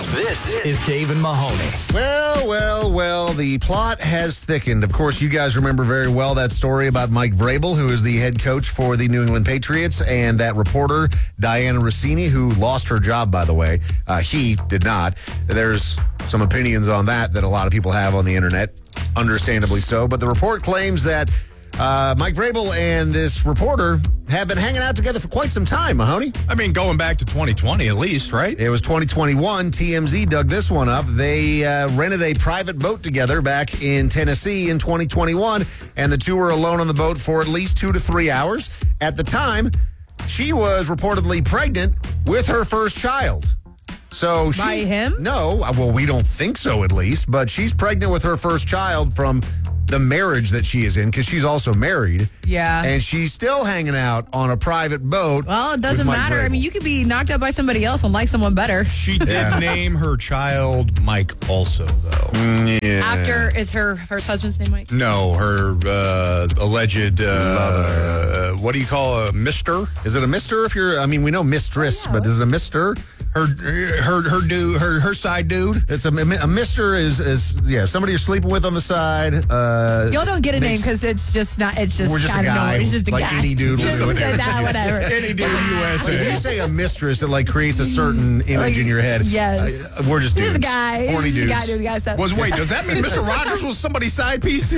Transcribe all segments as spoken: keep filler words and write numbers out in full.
This is Dave and Mahoney. Well, well, well, the plot has thickened. Of course, you guys remember very well that story about Mike Vrabel, who is the head coach for the New England Patriots, and that reporter, Diana Rossini, who lost her job, by the way. Uh, he did not. There's some opinions on that that a lot of people have on the internet, understandably so. But the report claims that Uh, Mike Vrabel and this reporter have been hanging out together for quite some time, Mahoney. I mean, going back to twenty twenty at least, right? It was twenty twenty-one. T M Z dug this one up. They uh, rented a private boat together back in Tennessee in twenty twenty-one, and the two were alone on the boat for at least two to three hours. At the time, she was reportedly pregnant with her first child. So she, By him? No. Well, we don't think so, at least. But she's pregnant with her first child from the marriage that she is in, because she's also married. Yeah. And she's still hanging out on a private boat. Well, it doesn't with Mike matter. Vrabel. I mean, you could be knocked up by somebody else and like someone better. She did Yeah. name her child Mike also, though. Yeah. After, is her first husband's name Mike? No, her uh, alleged, uh, uh, what do you call a mister? Is it a mister if you're, I mean, we know mistress, Oh, yeah. but is it a mister? Her, her, her dude, her, her side dude. It's a, a mister is, is, yeah, somebody you're sleeping with on the side. Uh, Y'all don't get a name makes- because it's just not, it's just We're just a kind of guy, normal. It's just a like guy. any dude will Just, do it. nah, whatever. Any dude U S When you A. say a mistress, it like creates a certain image Like, in your head. yes. Uh, we're just dudes. He's a guy. Horny He's dudes. a guy doing guy stuff. Was wait, does that mean Mister Rogers was somebody's side piece?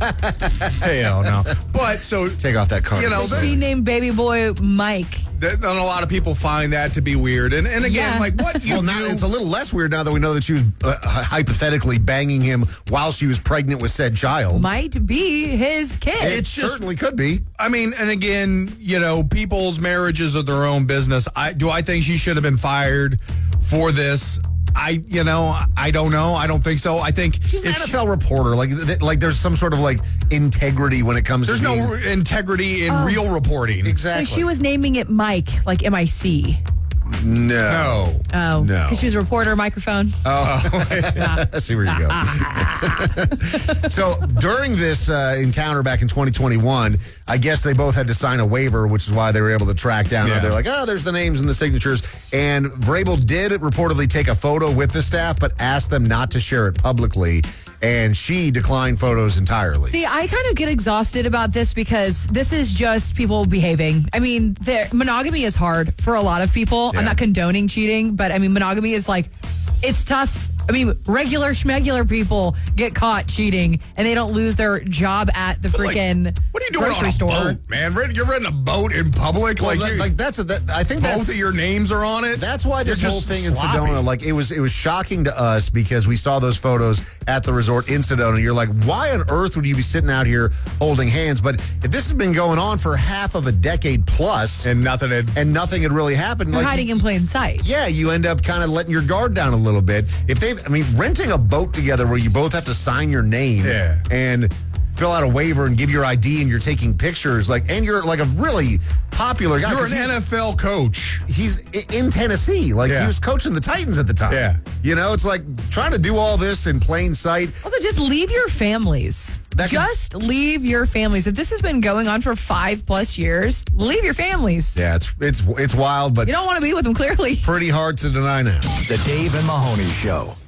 Hell no. But so Take off that card. You know, She named baby boy Mike. th- and a lot of people find that to be weird. And and again, Yeah. like what you Well, now do. it's a little less weird now that we know that she was uh, hypothetically banging him while she was pregnant with said child. Might be his kid. it it's just- certainly could be. I mean, and again, you know, people's marriages are their own business. I do I think she should have been fired for this? I, you know, I don't know. I don't think so. I think She's an if N F she- L reporter. Like, th- like there's some sort of like integrity when it comes there's to being, no integrity in real reporting. exactly. So she was naming it Mike, like M I C. no. No. Oh. No. Because she was a reporter, microphone. I see where you go. So during this uh, encounter back in twenty twenty-one, I guess they both had to sign a waiver, which is why they were able to track down. Yeah. They're like, oh, there's the names and the signatures. And Vrabel did reportedly take a photo with the staff, but asked them not to share it publicly. And she declined photos entirely. See, I kind of get exhausted about this because this is just people behaving. I mean, there- monogamy is hard for a lot of people. Yeah. I'm not condoning cheating, but I mean, monogamy is like, it's tough. I mean, regular schmegular people get caught cheating and they don't lose their job at the Like, freaking what are you doing grocery on a store. boat, man? Rent- You're renting a boat in public, Well, like, that- you- like that's a, that, I think both that's of your names are on it. That's why this You're whole just thing in sloppy. Sedona, like it was, it was shocking to us because we saw those photos at the resort in Sedona. You're like, why on earth would you be sitting out here holding hands? But if this has been going on for half of a decade plus, and nothing had. and nothing had really happened, They're like hiding in plain sight. yeah, you end up kind of letting your guard down a little bit. If they, I mean, renting a boat together where you both have to sign your name Yeah. and fill out a waiver and give your I D and you're taking pictures, like, and you're like a really popular guy. You're 'cause an he- N F L coach. He's i- in Tennessee. Like, Yeah. he was coaching the Titans at the time. Yeah. You know, it's like trying to do all this in plain sight. Also, just leave your families. That can- just leave your families. If this has been going on for five plus years, leave your families. Yeah, it's it's it's wild, but You don't want to be with them, clearly. pretty hard to deny now. The Dave and Mahoney Show.